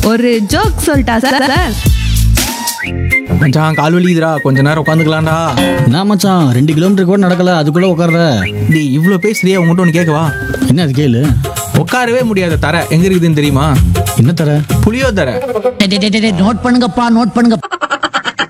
ஒரு ஜோக் சொல்லிட்டா சார்? மச்சான் கால் வலிக்குதுடா, கொஞ்ச நேரம் உட்காந்துக்கலாம்டா. என்ன மச்சான் 2 கிலோமீட்டர் கூட நடக்கல அதுக்குள்ள உட்கார்ற? டேய் இவ்வளோ பேசுறியே, உங்ககிட்ட ஒன்று கேட்கவா? என்ன அது கேளு. உட்காரவே முடியாத தர எங்க இருக்குதுன்னு தெரியுமா? என்ன தர? புளியோ தர. நோட் பண்ணுங்கப்பா, நோட் பண்ணுங்க.